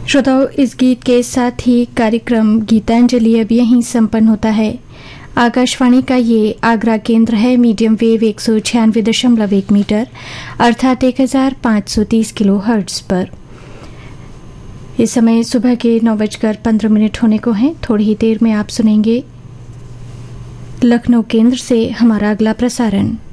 श्रोताओं, इस गीत के साथ ही कार्यक्रम गीतांजलि अब यहीं संपन्न होता है। आकाशवाणी का ये आगरा केंद्र है। मीडियम वेव 196.1 मीटर अर्थात 1530 किलो हर्ट्ज पर। इस समय सुबह के 9:15 होने को हैं। थोड़ी ही देर में आप सुनेंगे लखनऊ केंद्र से हमारा अगला प्रसारण।